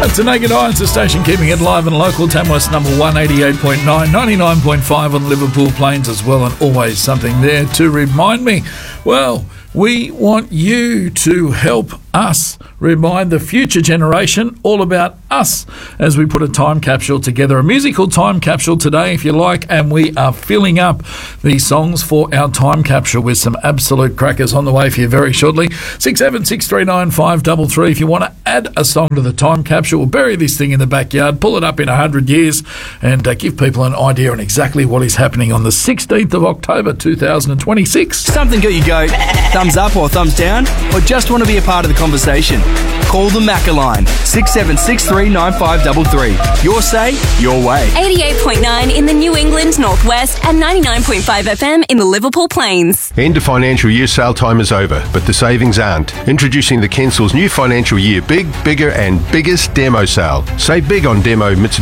That's the Naked Eye. It's the station keeping it live and local. Tamworth's number 188.9, 99.5 on Liverpool Plains as well, and always something there to remind me. Well, we want you to help us remind the future generation all about us as we put a time capsule together, a musical time capsule today, if you like, and we are filling up the songs for our time capsule with some absolute crackers on the way for you very shortly. 676395333. If you want to add a song to the time capsule, we'll bury this thing in the backyard, pull it up in 100 years, and give people an idea on exactly what is happening on the 16th of October 2026. Something got you go thumbs up or thumbs down, or just want to be a part of the conversation? Call the Macca line, 67639533. Your say, your way. 88.9 in the New England Northwest and 99.5 FM in the Liverpool Plains. End of financial year sale time is over, but the savings aren't. Introducing the Kensel's new financial year big, bigger and biggest demo sale. Save big on demo Mitsubishi